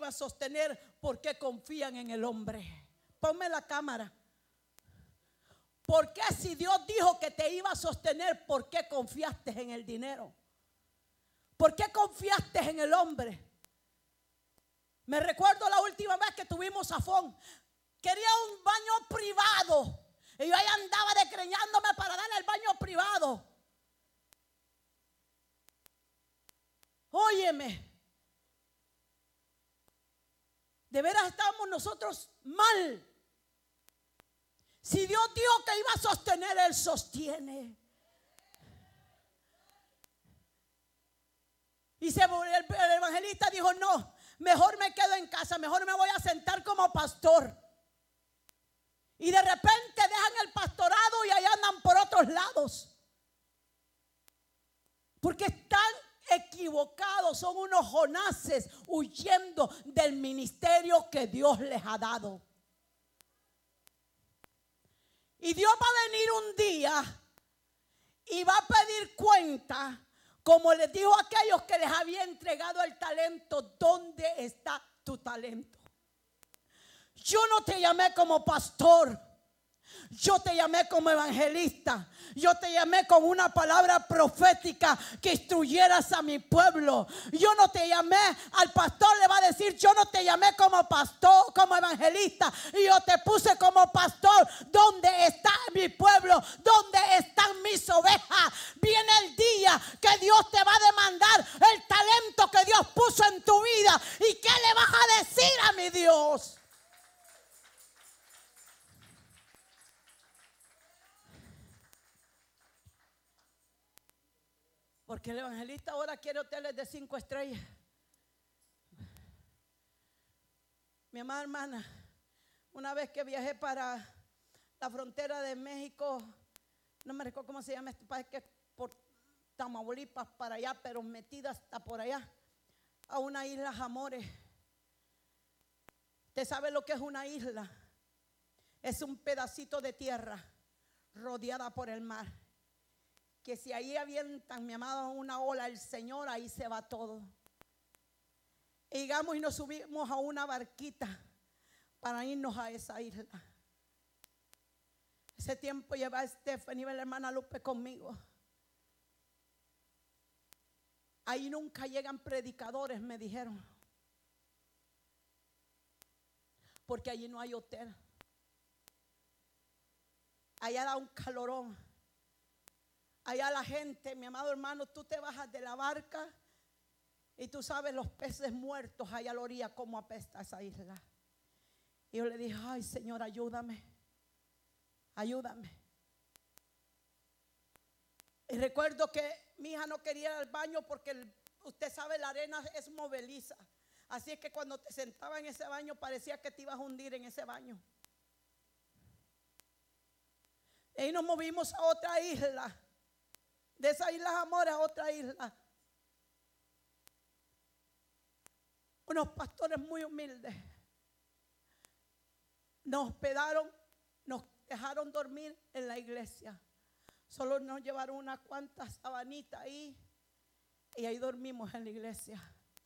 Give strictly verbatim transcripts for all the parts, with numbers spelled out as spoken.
iba a sostener, ¿por qué confían en el hombre? Ponme la cámara. ¿Por qué si Dios dijo que te iba a sostener, por qué confiaste en el dinero? ¿Por qué confiaste en el hombre? Me recuerdo la última vez que tuvimos zafón. Quería un baño privado. Y yo ahí andaba desgreñándome para darle el baño privado. Óyeme. De veras estamos nosotros mal. Si Dios dijo que iba a sostener, Él sostiene. Y se, el, el evangelista dijo, no, mejor me quedo en casa, mejor me voy a sentar como pastor. Y de repente dejan el pastorado y allá andan por otros lados. Porque están equivocados, son unos Jonases huyendo del ministerio que Dios les ha dado. Y Dios va a venir un día y va a pedir cuenta, como les dijo a aquellos que les había entregado el talento. ¿Dónde está tu talento? Yo no te llamé como pastor, yo te llamé como evangelista. Yo te llamé con una palabra profética que instruyeras a mi pueblo. Yo no te llamé, al pastor le va a decir, yo no te llamé como pastor, como evangelista. Y yo te puse como pastor. ¿Dónde está mi pueblo? ¿Dónde están mis ovejas? Viene el día que Dios te va a demandar el talento que Dios puso en tu vida. ¿Y qué le vas a decir a mi Dios? Porque el evangelista ahora quiere hoteles de cinco estrellas. Mi amada hermana, una vez que viajé para la frontera de México, no me recuerdo cómo se llama este país, que es por Tamaulipas para allá, pero metida hasta por allá, a una isla Amores. ¿Usted sabe lo que es una isla? Es un pedacito de tierra rodeada por el mar. Que si ahí avientan, mi amado, una ola, el Señor, ahí se va todo. Y llegamos y nos subimos a una barquita para irnos a esa isla. Ese tiempo lleva Stephanie y la hermana Lupe conmigo. Ahí nunca llegan predicadores, me dijeron. Porque allí no hay hotel. Allá da un calorón. Allá la gente, mi amado hermano, tú te bajas de la barca y tú sabes los peces muertos allá a la orilla, cómo apesta esa isla. Y yo le dije, ay Señor, ayúdame, ayúdame. Y recuerdo que mi hija no quería ir al baño porque el, usted sabe, la arena es movediza. Así es que cuando te sentaba en ese baño parecía que te ibas a hundir en ese baño. Y nos movimos a otra isla. De esa isla Amores a otra isla. Unos pastores muy humildes nos hospedaron, nos dejaron dormir en la iglesia. Solo nos llevaron unas cuantas sabanitas ahí y ahí dormimos en la iglesia.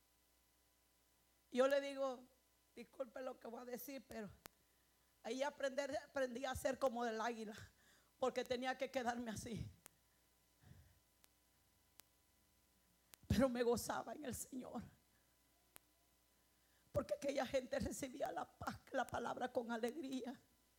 Yo le digo, disculpe lo que voy a decir, pero ahí aprender, aprendí a ser como del águila, porque tenía que quedarme así. Pero me gozaba en el Señor, porque aquella gente recibía la paz, la palabra con alegría.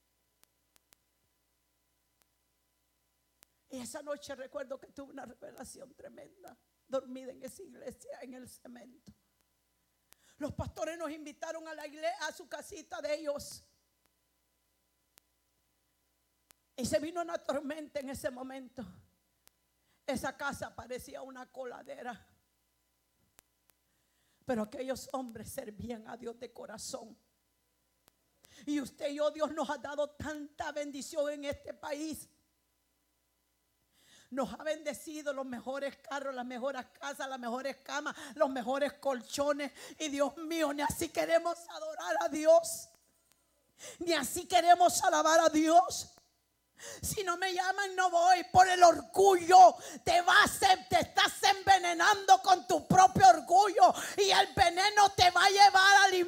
Y esa noche recuerdo que tuve una revelación tremenda, dormida en esa iglesia, en el cemento. Los pastores nos invitaron a la iglesia, a su casita de ellos. Y se vino una tormenta en ese momento. Esa casa parecía una coladera. Pero aquellos hombres servían a Dios de corazón. Y usted y yo, Dios nos ha dado tanta bendición en este país. Nos ha bendecido los mejores carros, las mejores casas, las mejores camas, los mejores colchones. Y Dios mío, ni así queremos adorar a Dios, ni así queremos alabar a Dios. Si no me llaman, no voy. Por el orgullo te vas, te estás envenenando con tu propio orgullo, y el veneno te va a llevar al infierno.